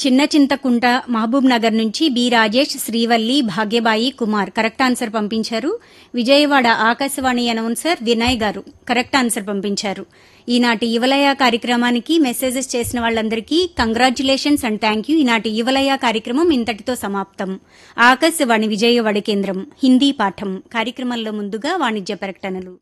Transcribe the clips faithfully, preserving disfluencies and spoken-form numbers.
చిన్న చింతకుంట మహబూబ్ నగర్ నుంచి B Rajesh, Srivalli, భాగ్యబాయి, Kumar correct answer పంపించారు. విజయవాడ ఆకాశవాణి అనౌన్సర్ వినయ్ గారు కరెక్ట్ ఆన్సర్ పంపించారు. ఈనాటి యువలయ కార్యక్రమానికి మెసేజెస్ చేసిన వాళ్ళందరికీ కంగ్రాచ్యులేషన్స్ అండ్ థ్యాంక్ యూ. ఈనాటి యువలయ కార్యక్రమం ఇంతటితో సమాప్తం. ఆకాశవాణి విజయవాడ కేంద్రం హిందీ పాఠం కార్యక్రమంలో ముందుగా వాణిజ్య ప్రకటనలు.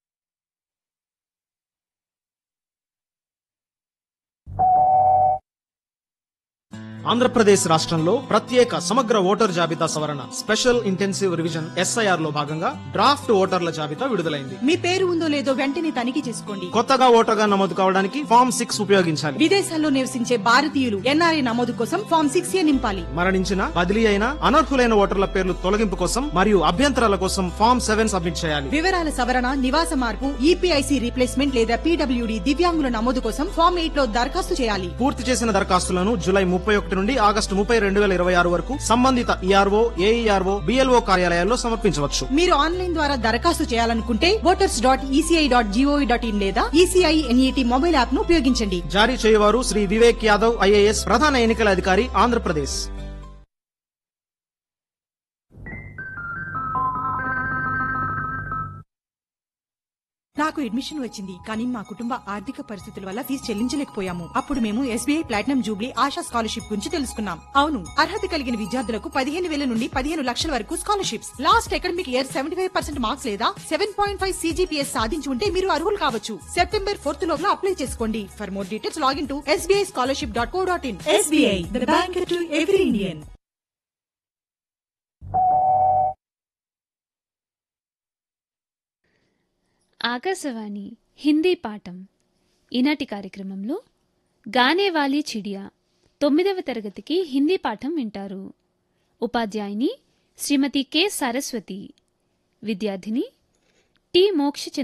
ఆంధ్రప్రదేశ్ రాష్ట్రంలో ప్రత్యేక సమగ్ర ఓటర్ జాబితా సవరణ స్పెషల్ ఇంటెన్సివ్ రివిజన్ ఎస్ఐఆర్ లో భాగంగా డ్రాఫ్ట్ ఓటర్ల జాబితా విడుదలైంది. మీ పేరు ఉందో లేదో వెంటనే తనిఖీ చేసుకోండి. కొత్తగా ఓటర్గా నమోదు కావడానికి ఫామ్ సిక్స్ ఉపయోగించాలి. విదేశాల్లో నివసించే భారతీయులు ఎన్ఆర్ఐ నమోదు కోసం ఫామ్ సిక్స్ ఏ నింపాలి. మరణించిన, బదిలీ అయిన అనర్హులైన ఓటర్ల పేర్లు తొలగింపు కోసం మరియు అభ్యంతరాల కోసం ఫామ్ సెవెన్ సబ్మిట్ చేయాలి. వివరాల సవరణ, నివాస మార్పు, ఈపీఐసి రీప్లేస్మెంట్ లేదా పీడబ్ల్యూడీ దివ్యాంగుల నమోదు కోసం ఫామ్ ఎయిట్ లో దరఖాస్తు చేయాలి. పూర్తి చేసిన దరఖాస్తులను జూలై ముప్పై ఒకటి నుండి ఆగస్టు ముప్పై రెండు వేల ఇరవై ఆరు వరకు సంబంధిత ఈఆర్ఓ, ఏఈఆర్ఓ, బిఎల్ఓ కార్యాలయాల్లో సమర్పించవచ్చు. మీరు ఆన్లైన్ ద్వారా దరఖాస్తు చేయాలనుకుంటే voters dot ECI dot GOV dot in లేదా ఈసీఐ ఎన్ఈటీ మొబైల్ యాప్ ను ఉపయోగించండి. జారీ చేయవారు శ్రీ వివేక్ యాదవ్, ఐఏఎస్, ప్రధాన ఎన్నికల అధికారి, ఆంధ్రప్రదేశ్. నాకు అడ్మిషన్ వచ్చింది, కానీ మా కుటుంబ ఆర్థిక పరిస్థితుల వల్ల ఫీజు చెల్లించలేకపోయాము. అప్పుడు మేము SBI platinum Jubilee ASHA scholarship గురించి తెలుసుకున్నాం. అవును, అర్హత కలిగిన విద్యార్థులకు పదిహేను వేల నుండి పదిహేను లక్షల వరకు scholarships. Last academic year seventy five percent marks లేదా సెవెన్ పాయింట్ ఫైవ్ సీజీపీఎస్ సాధించి ఉంటే మీరు అర్హులు కావచ్చు. సెప్టెంబర్ ఫోర్త్ లోగా అప్లై చేసుకోండి. For more details login to SBI scholarship dot co dot in. SBI, the bank to every Indian. Akashvani Hindi పాఠం ఈనాటి కార్యక్రమంలో గానేవాలీ చిడియా తొమ్మిదవ తరగతికి హిందీ పాఠం వింటారు. ఉపాధ్యాయుని శ్రీమతి కె సరస్వతి, విద్యార్థిని టి మోక్ష